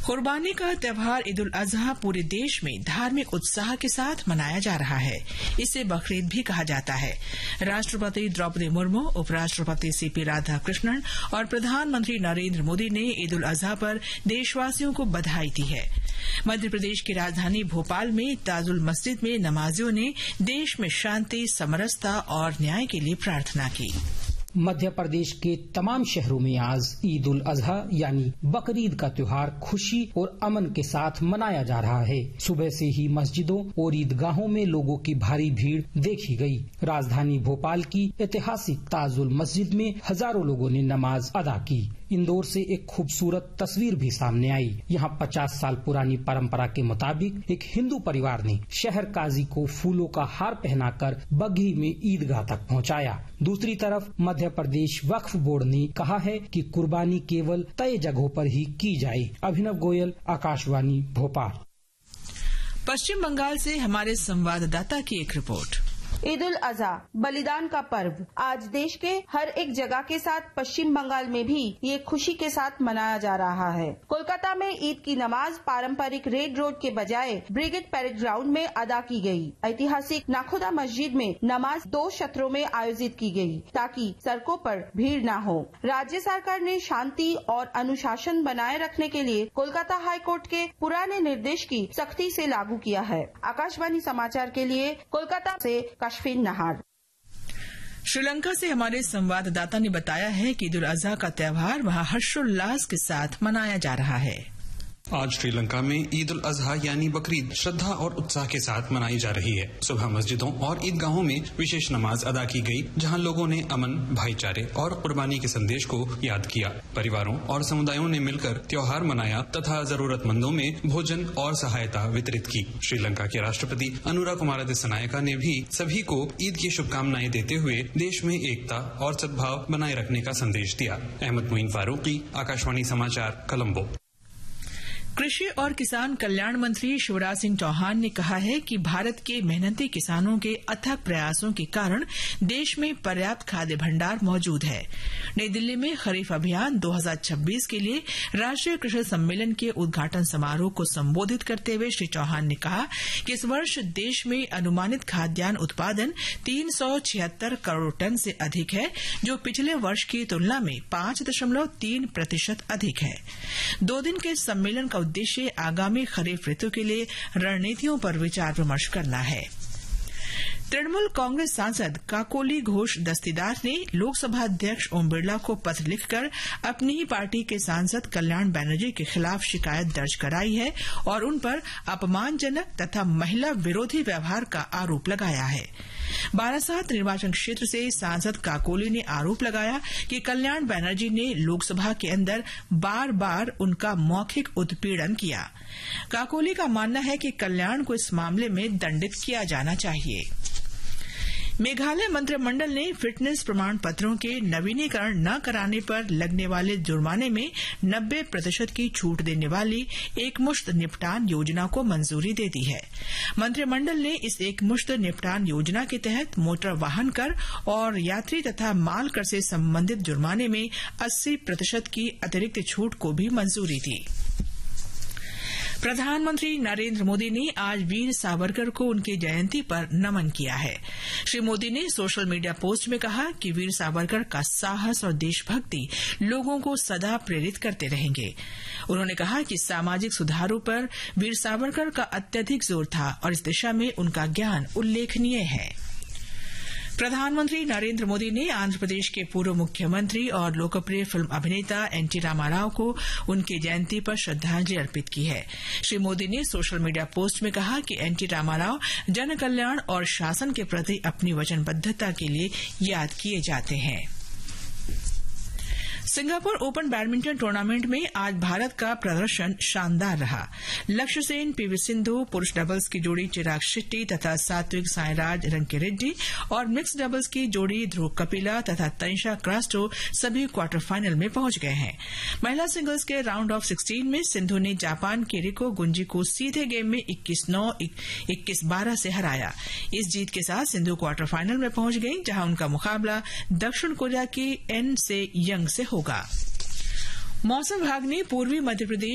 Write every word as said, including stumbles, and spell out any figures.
कुर्बानी का त्योहार ईद उल अजहा पूरे देश में धार्मिक उत्साह के साथ मनाया जा रहा है। इसे बकरीद भी कहा जाता है। राष्ट्रपति द्रौपदी मुर्मू, उपराष्ट्रपति सीपी राधाकृष्णन और प्रधानमंत्री नरेंद्र मोदी ने ईद उल अजहा पर देशवासियों को बधाई दी है। मध्य प्रदेश की राजधानी भोपाल में ताजुल मस्जिद में नमाजियों ने देश में शांति, समरसता और न्याय के लिए प्रार्थना की। मध्य प्रदेश के तमाम शहरों में आज ईद उल अजहा यानी बकरीद का त्योहार खुशी और अमन के साथ मनाया जा रहा है। सुबह से ही मस्जिदों और ईदगाहों में लोगों की भारी भीड़ देखी गई। राजधानी भोपाल की ऐतिहासिक ताजुल मस्जिद में हजारों लोगों ने नमाज अदा की। इंदौर से एक खूबसूरत तस्वीर भी सामने आई। यहाँ पचास साल पुरानी परंपरा के मुताबिक एक हिंदू परिवार ने शहर काजी को फूलों का हार पहनाकर बग्घी में ईदगाह तक पहुँचाया। दूसरी तरफ मध्य प्रदेश वक्फ बोर्ड ने कहा है कि कुर्बानी केवल तय जगहों पर ही की जाए। अभिनव गोयल, आकाशवाणी भोपाल। पश्चिम बंगाल से हमारे संवाददाता की एक रिपोर्ट। ईद उल अजहा बलिदान का पर्व आज देश के हर एक जगह के साथ पश्चिम बंगाल में भी ये खुशी के साथ मनाया जा रहा है। कोलकाता में ईद की नमाज पारंपरिक रेड रोड के बजाय ब्रिगेड पैरेड ग्राउंड में अदा की गई। ऐतिहासिक नाखुदा मस्जिद में नमाज दो सत्रों में आयोजित की गई ताकि सड़कों पर भीड़ न हो। राज्य सरकार ने शांति और अनुशासन बनाए रखने के लिए कोलकाता हाई कोर्ट के पुराने निर्देश की सख्ती से लागू किया है। आकाशवाणी समाचार के लिए कोलकाता से काशफीन नहार। श्रीलंका से हमारे संवाददाता ने बताया है कि ईद उल अजहा का त्योहार वहां हर्षोल्लास के साथ मनाया जा रहा है। आज श्रीलंका में ईद उल अजहा यानी बकरीद श्रद्धा और उत्साह के साथ मनाई जा रही है। सुबह मस्जिदों और ईदगाहों में विशेष नमाज अदा की गई, जहां लोगों ने अमन, भाईचारे और कुर्बानी के संदेश को याद किया। परिवारों और समुदायों ने मिलकर त्योहार मनाया तथा जरूरतमंदों में भोजन और सहायता वितरित की। श्रीलंका के राष्ट्रपति अनुरा कुमारा दिस्सनायका ने भी सभी को ईद की शुभकामनाएं देते हुए देश में एकता और सद्भाव बनाए रखने का संदेश दिया। अहमद मोइन फारूकी, आकाशवाणी समाचार, कोलंबो। कृषि और किसान कल्याण मंत्री शिवराज सिंह चौहान ने कहा है कि भारत के मेहनती किसानों के अथक प्रयासों के कारण देश में पर्याप्त खाद्य भंडार मौजूद है। नई दिल्ली में खरीफ अभियान दो हज़ार छब्बीस के लिए राष्ट्रीय कृषि सम्मेलन के उद्घाटन समारोह को संबोधित करते हुए श्री चौहान ने कहा कि इस वर्ष देश में अनुमानित खाद्यान्न उत्पादन तीन सौ छिहत्तर करोड़ टन से अधिक है, जो पिछले वर्ष की तुलना में पांच दशमलव तीन प्रतिशत अधिक है। दो दिन के सम्मेलन का उद्देश्य आगामी खरीफ ऋतु के लिए रणनीतियों पर विचार विमर्श करना है। तृणमूल कांग्रेस सांसद काकोली घोष दस्तीदार ने लोकसभा अध्यक्ष ओम बिरला को पत्र लिखकर अपनी ही पार्टी के सांसद कल्याण बनर्जी के खिलाफ शिकायत दर्ज कराई है और उन पर अपमानजनक तथा महिला विरोधी व्यवहार का आरोप लगाया है। बारासात निर्वाचन क्षेत्र से सांसद काकोली ने आरोप लगाया कि कल्याण बनर्जी ने लोकसभा के अंदर बार बार उनका मौखिक उत्पीड़न किया। काकोली का मानना है कि कल्याण को इस मामले में दंडित किया जाना चाहिए। मेघालय मंत्रिमंडल ने फिटनेस प्रमाण पत्रों के नवीनीकरण न कराने पर लगने वाले जुर्माने में नब्बे प्रतिशत की छूट देने वाली एकमुश्त निपटान योजना को मंजूरी दे दी है। मंत्रिमंडल ने इस एकमुश्त निपटान योजना के तहत मोटर वाहन कर और यात्री तथा माल कर से संबंधित जुर्माने में अस्सी प्रतिशत की अतिरिक्त छूट को भी मंजूरी दी। प्रधानमंत्री नरेंद्र मोदी ने आज वीर सावरकर को उनकी जयंती पर नमन किया है। श्री मोदी ने सोशल मीडिया पोस्ट में कहा कि वीर सावरकर का साहस और देशभक्ति लोगों को सदा प्रेरित करते रहेंगे। उन्होंने कहा कि सामाजिक सुधारों पर वीर सावरकर का अत्यधिक जोर था और इस दिशा में उनका ज्ञान उल्लेखनीय है। प्रधानमंत्री नरेंद्र मोदी ने आंध्र प्रदेश के पूर्व मुख्यमंत्री और लोकप्रिय फिल्म अभिनेता एनटी रामाराव को उनकी जयंती पर श्रद्धांजलि अर्पित की है। श्री मोदी ने सोशल मीडिया पोस्ट में कहा कि एनटी रामाराव जन कल्याण और शासन के प्रति अपनी वचनबद्धता के लिए याद किए जाते हैं। सिंगापुर ओपन बैडमिंटन टूर्नामेंट में आज भारत का प्रदर्शन शानदार रहा। लक्ष्य सेन, पीवी सिंधु, पुरुष डबल्स की जोड़ी चिराग शेट्टी तथा सात्विक साईराज रंकीरेड्डी और मिक्स डबल्स की जोड़ी ध्रुव कपिला तथा तनिषा क्रास्टो सभी क्वार्टर फाइनल में पहुंच गए हैं। महिला सिंगल्स के राउंड ऑफ सिक्सटीन में सिंधु ने जापान की रिको गुंजी को सीधे गेम में इक्कीस नौ इक्कीस बारह से हराया। इस जीत के साथ सिंधु क्वार्टर फाइनल में पहुंच गई, जहां उनका मुकाबला दक्षिण कोरिया की एन से यंग से होगा। मौसम विभाग ने पूर्वी मध्य प्रदेश